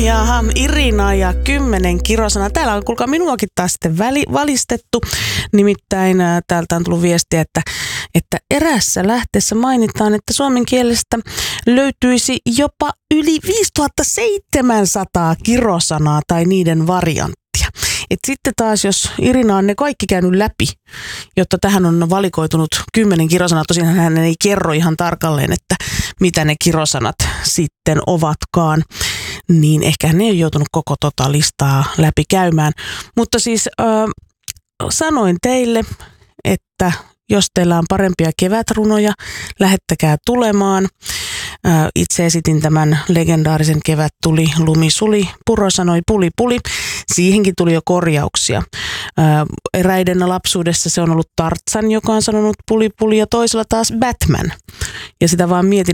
Jaha, Irina ja 10 kirosana. Täällä on kuulkaa minuakin taas sitten valistettu. Nimittäin täältä on tullut viestiä, että eräässä lähteessä mainitaan, että suomen kielestä löytyisi jopa yli 5700 kirosanaa tai niiden varianttia. Et sitten taas, jos Irina on ne kaikki käynyt läpi, jotta tähän on valikoitunut 10 kirosanaa, tosiaan hän ei kerro ihan tarkalleen, että mitä ne kirosanat sitten ovatkaan, niin ehkä hän ei ole joutunut koko tota listaa läpi käymään. Mutta siis sanoin teille, että jos teillä on parempia kevätrunoja, lähettäkää tulemaan. Itse esitin tämän legendaarisen kevät tuli, lumi suli, Puro sanoi puli puli. Siihenkin tuli jo korjauksia. Eräiden lapsuudessa se on ollut Tarzan, joka on sanonut puli puli ja toisella taas Batman. Ja sitä vaan mietin,